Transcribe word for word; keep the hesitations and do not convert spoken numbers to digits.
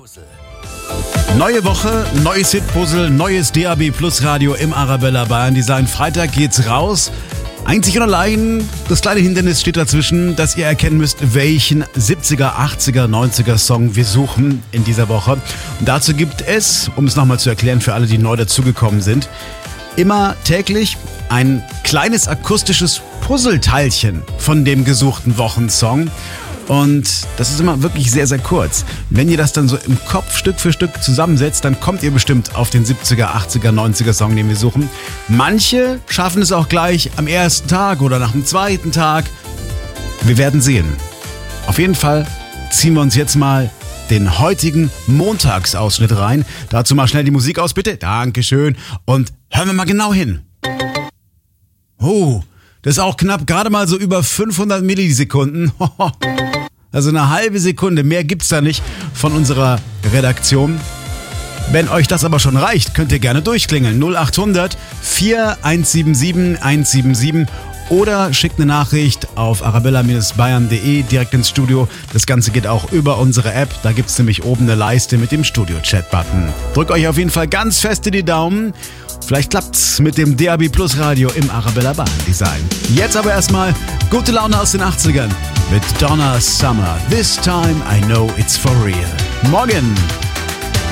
Neue Woche, neues Hitpuzzle, neues D A B Plus Radio im Arabella Bayern Design. Freitag geht's raus. Einzig und allein, das kleine Hindernis steht dazwischen, dass ihr erkennen müsst, welchen siebziger, achtziger, neunziger Song wir suchen in dieser Woche. Und dazu gibt es, um es nochmal zu erklären für alle, die neu dazugekommen sind, immer täglich ein kleines akustisches Puzzleteilchen von dem gesuchten Wochensong. Und das ist immer wirklich sehr, sehr kurz. Wenn ihr das dann so im Kopf Stück für Stück zusammensetzt, dann kommt ihr bestimmt auf den siebziger, achtziger, neunziger Song, den wir suchen. Manche schaffen es auch gleich am ersten Tag oder nach dem zweiten Tag. Wir werden sehen. Auf jeden Fall ziehen wir uns jetzt mal den heutigen Montagsausschnitt rein. Dazu mal schnell die Musik aus, bitte. Dankeschön. Und hören wir mal genau hin. Oh, das ist auch knapp, gerade mal so über fünfhundert Millisekunden. Also eine halbe Sekunde, mehr gibt's da nicht von unserer Redaktion. Wenn euch das aber schon reicht, könnt ihr gerne durchklingeln. null acht hundert, vier eins sieben sieben, eins sieben sieben oder schickt eine Nachricht auf arabella bayern punkt de direkt ins Studio. Das Ganze geht auch über unsere App. Da gibt's nämlich oben eine Leiste mit dem Studio-Chat-Button. Drückt euch auf jeden Fall ganz fest in die Daumen. Vielleicht klappt's mit dem D A B Plus Radio im Arabella Bayern Design. Jetzt aber erstmal gute Laune aus den achtzigern mit Donna Summer. This time I know it's for real. Morgen!